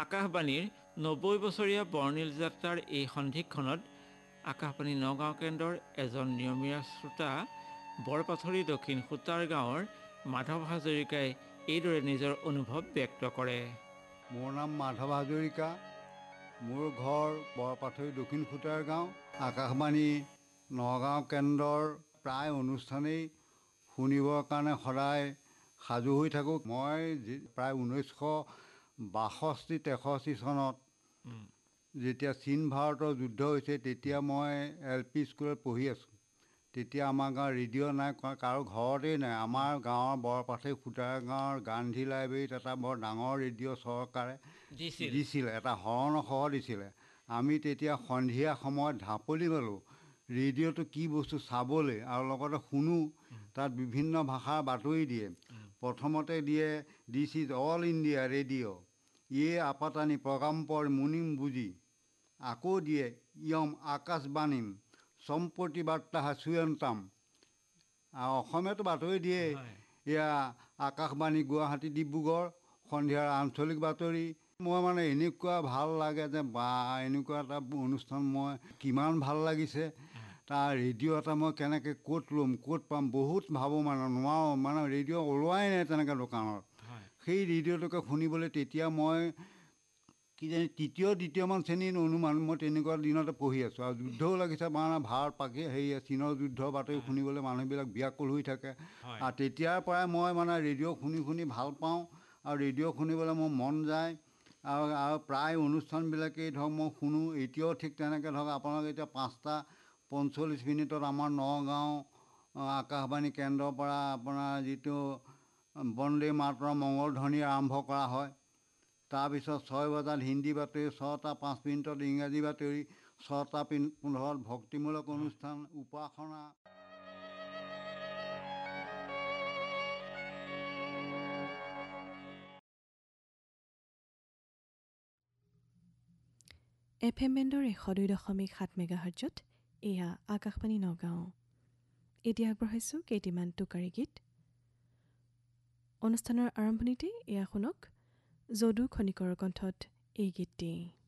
আকাশবাণীৰ 90 বছৰীয়া বৰ্ণিল যাত্ৰাৰ এই সন্ধিক্ষণত আকাশবাণী নগাঁও কেন্দ্ৰৰ এজন নিয়মীয়া শ্ৰোতা বৰপাথৰী দক্ষিণ সূতাৰ গাঁৱৰ মাধৱ হাজৰিকাই এইদৰে নিজৰ অনুভৱ ব্যক্ত কৰে। মোৰ নাম মাধৱ হাজৰিকা। মোৰ ঘৰ বৰপাথৰী দক্ষিণ সূতাৰ গাঁও। আকাশবাণী নগাঁও কেন্দ্ৰৰ প্ৰায় অনুষ্ঠানেই শুনিবৰ কাৰণে সদায় সাজু হৈ থাকোঁ। মই প্ৰায় 1962-63 চনত যেতিয়া চীন ভাৰতৰ যুদ্ধ হৈছে তেতিয়া মই LP স্কুলত পঢ়ি আছোঁ। তেতিয়া আমাৰ গাঁৱৰ ৰেডিঅ' নাই, কাৰো ঘৰতেই নাই। আমাৰ গাঁৱৰ বৰপাথৰী সূতাৰ গাঁৱৰ গান্ধী লাইব্ৰেৰীত এটা বৰ ডাঙৰ ৰেডিঅ' চৰকাৰে দিছিলে, এটা হৰণসহ দিছিলে। আমি তেতিয়া সন্ধিয়া সময়ত ঢাপলি মেলোঁ ৰেডিঅ'টো কি বস্তু চাবলৈ, আৰু লগতে শুনো। তাত বিভিন্ন ভাষাৰ বাতৰি দিয়ে। প্ৰথমতে দিয়ে this is all India radio', ইয়ে আপাতানি প্ৰগ্ৰাম পৰ মুনিম বুজি। আকৌ দিয়ে ইয়ম আকাশবাণীম সম্প্ৰতি বাৰ্তা হাচুয়ন্তাম। আৰু অসমীয়াতো বাতৰি দিয়ে, এয়া আকাশবাণী গুৱাহাটী ডিব্ৰুগড় সন্ধিয়াৰ আঞ্চলিক বাতৰি। মই মানে এনেকুৱা ভাল লাগে যে বা এনেকুৱা এটা অনুষ্ঠান মই কিমান ভাল লাগিছে। তাৰ ৰেডিঅ' এটা মই কেনেকৈ ক'ত ল'ম, ক'ত পাম, বহুত ভাবোঁ, মানে নোৱাৰোঁ, মানে ৰেডিঅ' ওলোৱাই নাই তেনেকৈ দোকানত। সেই ৰেডিঅ'টোকে শুনিবলৈ তেতিয়া মই কিজানি দ্বিতীয়মান শ্ৰেণীৰ অনুমান, মই তেনেকুৱা দিনতে পঢ়ি আছোঁ। আৰু যুদ্ধও লাগিছে, মানে চীনৰ যুদ্ধৰ বাতৰি শুনিবলৈ মানুহবিলাক ব্যাকুল হৈ থাকে। আৰু তেতিয়াৰ পৰাই মই মানে ৰেডিঅ' শুনি ভাল পাওঁ, আৰু ৰেডিঅ' শুনিবলৈ মোৰ মন যায়। আৰু প্ৰায় অনুষ্ঠানবিলাকেই ধৰক মই শুনো। এতিয়াও ঠিক তেনেকৈ ধৰক আপোনালোকে এতিয়া 5:45 আমাৰ নগাঁও আকাশবাণী কেন্দ্ৰৰ পৰা আপোনাৰ যিটো বন্দে মাতৰম মংগলধ্বনি আৰম্ভ কৰা হয়। তাৰপিছত 6 বজাত হিন্দী বাতৰি, 6:05 ইংৰাজী বাতৰি, 6:15 ভক্তিমূলক অনুষ্ঠান, উপাসনা। FM বেণ্ডৰ 102.7 মেগাহাৰ্জত এয়া আকাশবাণী নগাঁও। এতিয়া আগবঢ়াইছোঁ কেইটিমান টোকাৰী গীত। অনুষ্ঠানৰ আৰম্ভণিতে এয়া শুনক যদু খনিকৰৰ কণ্ঠত এই গীতটি।